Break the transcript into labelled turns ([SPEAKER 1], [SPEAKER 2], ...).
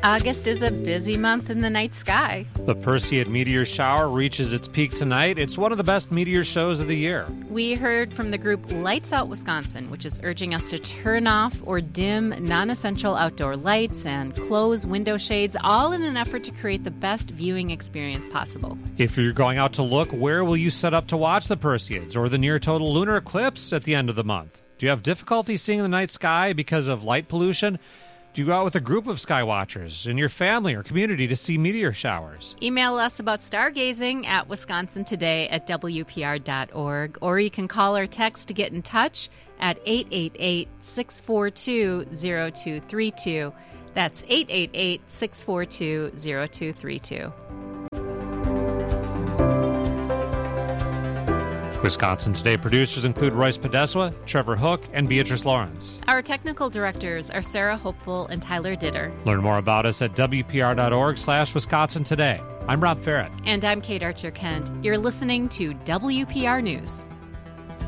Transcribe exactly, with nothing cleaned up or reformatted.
[SPEAKER 1] August is a busy month in the night sky.
[SPEAKER 2] The Perseid meteor shower reaches its peak tonight. It's one of the best meteor shows of the year.
[SPEAKER 1] We heard from the group Lights Out Wisconsin, which is urging us to turn off or dim non-essential outdoor lights and close window shades, all in an effort to create the best viewing experience possible.
[SPEAKER 2] If you're going out to look, where will you set up to watch the Perseids or the near-total lunar eclipse at the end of the month? Do you have difficulty seeing the night sky because of light pollution? Do you go out with a group of sky watchers in your family or community to see meteor showers?
[SPEAKER 1] Email us about stargazing at wisconsin today at w p r dot org, or you can call or text to get in touch at eight eight eight, six four two, zero two three two. That's eight eight eight, six four two, zero two three two.
[SPEAKER 2] Wisconsin Today producers include Royce Podeswa, Trevor Hook, and Beatrice Lawrence.
[SPEAKER 1] Our technical directors are Sarah Hopeful and Tyler Ditter.
[SPEAKER 2] Learn more about us at w p r dot org slash Wisconsin Today. I'm Rob Farrett.
[SPEAKER 1] And I'm Kate Archer-Kent. You're listening to W P R News.